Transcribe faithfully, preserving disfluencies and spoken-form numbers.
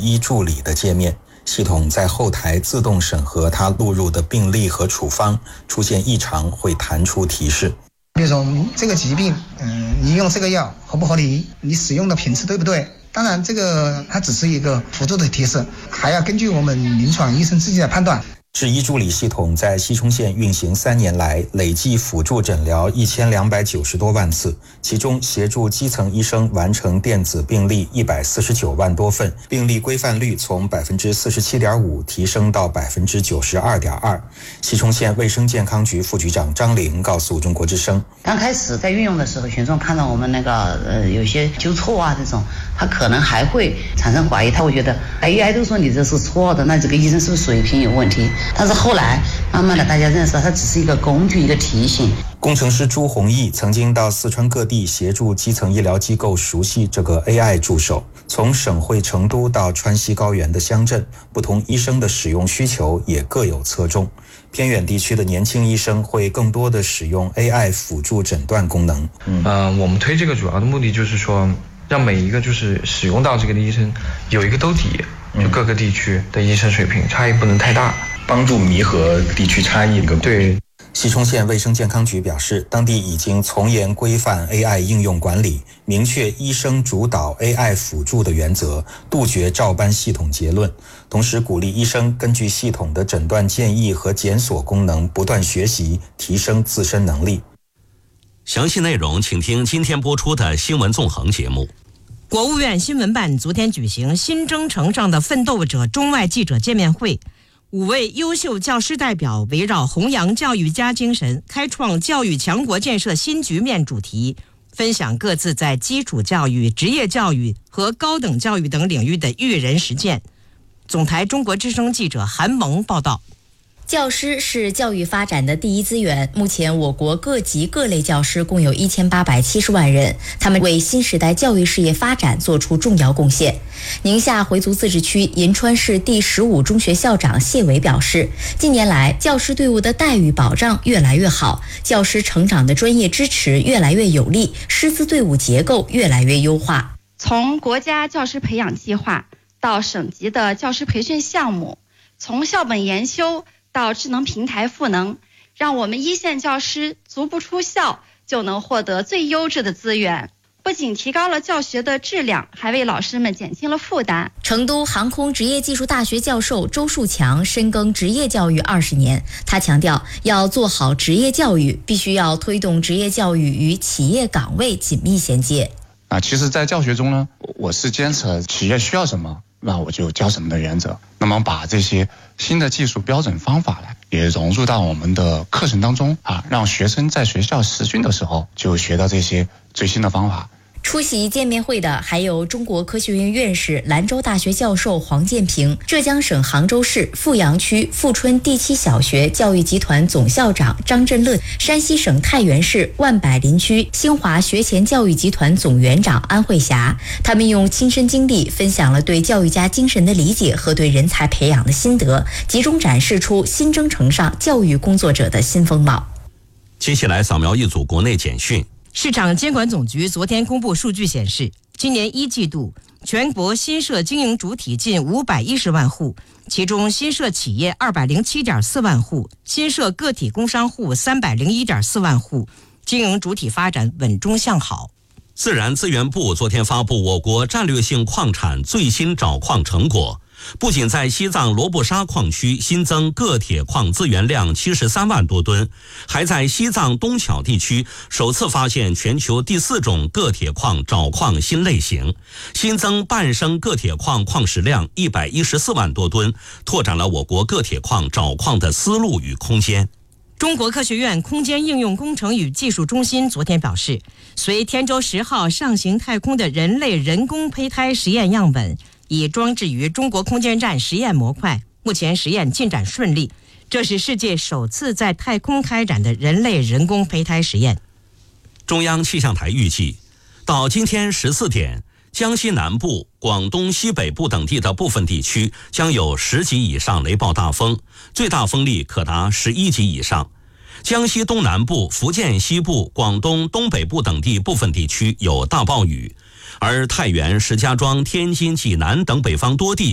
医助理的界面，系统在后台自动审核它录入的病历和处方，出现异常会弹出提示。 比如说这个疾病，嗯，你用这个药合不合理？你使用的频次对不对？当然，这个它只是一个辅助的提示，还要根据我们临床医生自己的判断。 智医助理系统在西充县运行三年来，累计辅助诊疗一千两百九十多万次，其中协助基层医生完成电子病历一百四十九万多份，病历规范率从百分之四十七点五提升到百分之九十二点二。西充县卫生健康局副局长张玲告诉中国之声， 刚开始在运用的时候，群众看到我们那个呃有些纠错啊这种，他可能还会产生怀疑，他会觉得 A I 都说你这是错的，那这个医生是不是水平有问题？但是后来慢慢的大家认识到它只是一个工具，一个提醒。 工程师朱宏毅曾经到四川各地协助基层医疗机构熟悉这个 A I 助手，从省会成都到川西高原的乡镇，不同医生的使用需求也各有侧重。偏远地区的年轻医生会更多的使用 A I 辅助诊断功能。 嗯、呃，我们推这个主要的目的就是说，让每一个就是使用到这个的医生有一个兜底，就各个地区的医生水平差异不能太大， 帮助弥合地区差异。 对。 西充县卫生健康局表示，当地已经从严规范 A I 应用管理，明确医生主导 A I 辅助的原则，杜绝照搬系统结论，同时鼓励医生根据系统的诊断建议和检索功能不断学习，提升自身能力。 详细内容请听今天播出的新闻纵横节目。 国务院新闻办昨天举行新征程上的奋斗者中外记者见面会，五位优秀教师代表围绕弘扬教育家精神，开创教育强国建设新局面主题，分享各自在基础教育、职业教育和高等教育等领域的育人实践。总台中国之声记者韩萌报道。 教师是教育发展的第一资源，目前我国各级各类教师共有一千八百七十万人，他们为新时代教育事业发展做出重要贡献。宁夏回族自治区银川市第十五中学校长谢伟表示，近年来教师队伍的待遇保障越来越好，教师成长的专业支持越来越有力，师资队伍结构越来越优化。 从国家教师培养计划到省级的教师培训项目，从校本研修到智能平台赋能，让我们一线教师足不出校就能获得最优质的资源，不仅提高了教学的质量，还为老师们减轻了负担。 成都航空职业技术大学教授周树强深耕职业教育二十年，他强调，要做好职业教育，必须要推动职业教育与企业岗位紧密衔接。 啊，其实在教学中呢，我是坚持企业需要什么，那我就教什么的原则。那么把这些新的技术标准方法呢，也融入到我们的课程当中啊，让学生在学校实训的时候就学到这些最新的方法。 出席见面会的还有中国科学院院士、兰州大学教授黄建平，浙江省杭州市富阳区富春第七小学教育集团总校长张振乐，山西省太原市万柏林区新华学前教育集团总园长安慧霞。他们用亲身经历分享了对教育家精神的理解和对人才培养的心得，集中展示出新征程上教育工作者的新风貌。 接下来扫描一组国内简讯。 市场监管总局昨天公布数据显示，今年一季度全国新设经营主体近五百一十万户，其中新设企业二百零七点四万户，新设个体工商户三百零一点四万户，经营主体发展稳中向好。 自然资源部昨天发布我国战略性矿产最新找矿成果，不仅在西藏罗布沙矿区新增个铁矿资源量七十三万多吨，还在西藏东巧地区首次发现全球第四种个铁矿找矿新类型，新增半升个铁矿矿石量一百一十四万多吨，拓展了我国个铁矿找矿的思路与空间。 中国科学院空间应用工程与技术中心昨天表示，随天舟十号上行太空的人类人工胚胎实验样本已装置于中国空间站实验模块，目前实验进展顺利，这是世界首次在太空开展的人类人工胚胎实验。 中央气象台预计，到今天十四点，江西南部、广东西北部等地的部分地区将有十级以上雷暴大风，最大风力可达十一级以上。江西东南部、福建西部、广东东北部等地部分地区有大暴雨，而太原、石家庄、天津、济南等北方多地